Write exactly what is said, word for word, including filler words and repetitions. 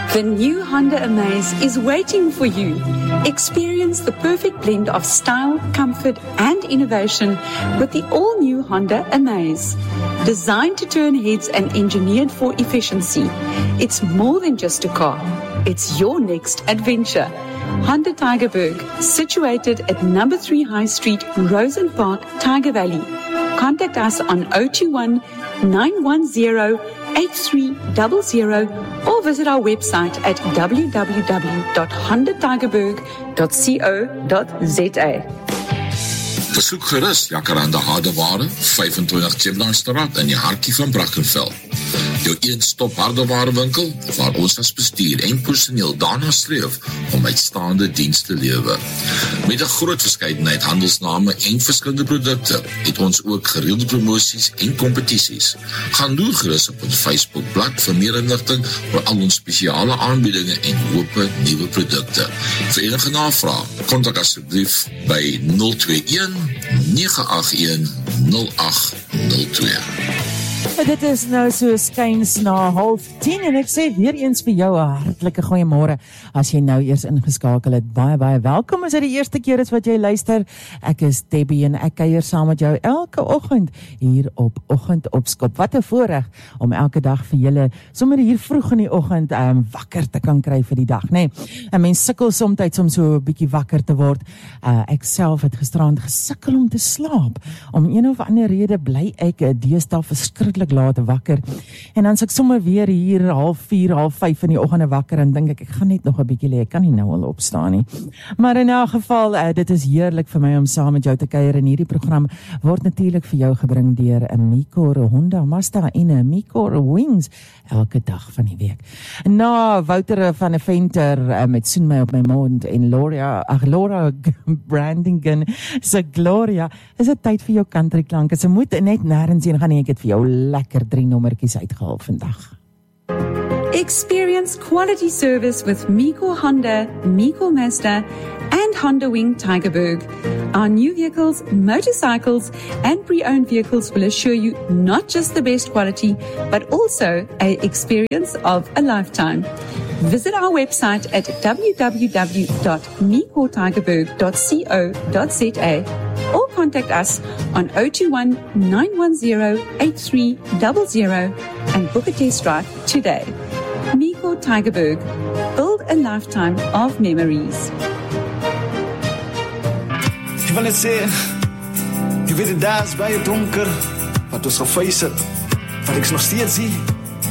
The new Honda Amaze is waiting for you. Experience the perfect blend of style, comfort, and innovation with the all-new Honda Amaze. Designed to turn heads and engineered for efficiency, it's more than just a car. It's your next adventure. Honda Tygerberg, situated at number three High Street, Rosen Park, Tiger Valley. Contact us on zero two one, nine one zero, eight three zero zero or visit our website at w w w dot honda tygerberg dot co dot z a. Besoek gerus Jacaranda Hardeware, vyfentwintig Chiplandstraat in die hartjie van Brackenfell. Jou een-stop hardewarewinkel waar ons as bestuur en personeel daarna streef om uitstaande diens te lewer. Met 'n groot verskeidenheid handelsname en verskillende produkte het ons ook gereelde promosies en kompetisies. Gaan loer gerus op ons Facebookblad vir meer inligting oor al ons spesiale aanbiedinge en hoope nuwe produkte. Vir enige navraag, kontak asseblief by nul twee een, nege agt een, nul agt nul twee. Dit is nou so skuins na half tien en ek sê weer eens vir jou 'n hartlike goeiemôre as jy nou eers ingeskakel het. Baie baie welkom as dit die eerste keer is wat jy luister. Ek is Debbie en ek kuier saam met jou elke oggend hier op Oggendopskop. Wat 'n voorreg om elke dag vir julle sommer hier vroeg in die oggend um, wakker te kan kry vir die dag, nê. Nee, 'n mens sukkel soms om so 'n bietjie wakker te word. Uh, ek self het gisterand gesukkel om te slaap. Om een of ander rede bly ek deesdae verskriklik laat wakker. En dan is ek sommer weer hier half vier, half vyf in die oggende wakker en dink ek, ek gaan net nog 'n bietjie lê. Ek kan nie nou al opstaan nie. Maar in elk geval, uh, dit is heerlik vir my om saam met jou te kuier en hierdie program word natuurlik vir jou gebring deur 'n Micor Honda Mazda en 'n Micor Wings elke dag van die week. Na Wouter van 'n Venter uh, met Soen my op my mond en Laura, ag Laura Brandingen se Gloria, is dit tyd vir jou country klanke. Sy moet net nêrens heen gaan nie, ek het vir jou lekker drie nommertjies uitgehaal vandag. Experience quality service with Micor Honda, Micor Mazda, and Honda Wing Tygerberg. Our new vehicles, motorcycles, and pre-owned vehicles will assure you not just the best quality, but also an experience of a lifetime. Visit our website at w w w dot micor tygerberg dot co dot z a or contact us on zero two one, nine one zero, eight three zero zero and book a test drive today. Micor Tygerberg, build a lifetime of memories. Ek wil net sê, jy weet die daas baie donker, wat ons gefeis het, wat ek nog steeds zie.